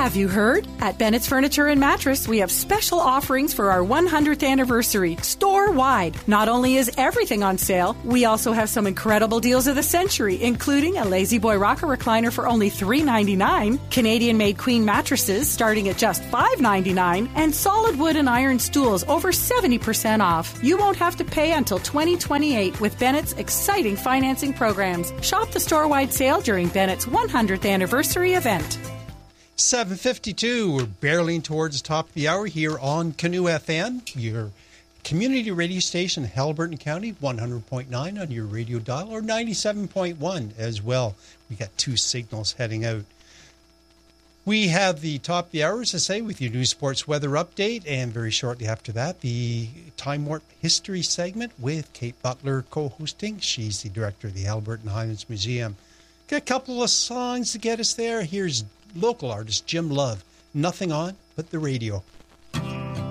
Have you heard? At Bennett's Furniture and Mattress, we have special offerings for our 100th anniversary, store-wide. Not only is everything on sale, we also have some incredible deals of the century, including a Lazy Boy Rocker recliner for only $3.99, Canadian-made queen mattresses starting at just $5.99, and solid wood and iron stools over 70% off. You won't have to pay until 2028 with Bennett's exciting financing programs. Shop the store-wide sale during Bennett's 100th anniversary event. 7:52. We're barreling towards the top of the hour here on Canoe FM, your community radio station in Haliburton County, 100.9 on your radio dial, or 97.1 as well. We got two signals heading out. We have the top of the hour, as I say, with your new sports weather update, and very shortly after that, the Time Warp History segment with Kate Butler co-hosting. She's the director of the Haliburton Highlands Museum. Got a couple of songs to get us there. Here's local artist Jim Love, Nothing On But the Radio.